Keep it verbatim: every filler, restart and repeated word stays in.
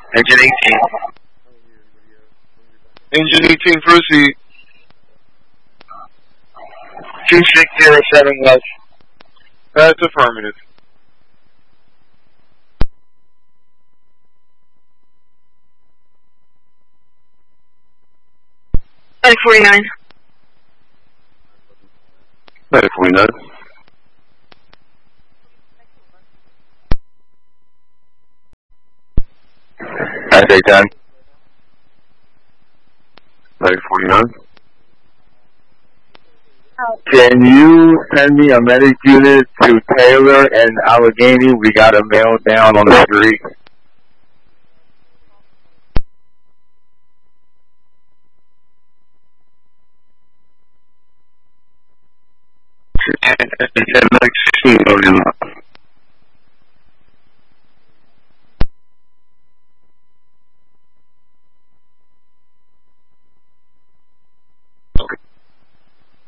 Engine eighteen. Engine eighteen, proceed. two six zero seven West. That's affirmative. Medic forty-nine. Medic forty-nine. At eight ten. Medic forty-nine. Can you send me a medic unit to Taylor and Allegheny? We got a male down on the street. And medic sixteen going in.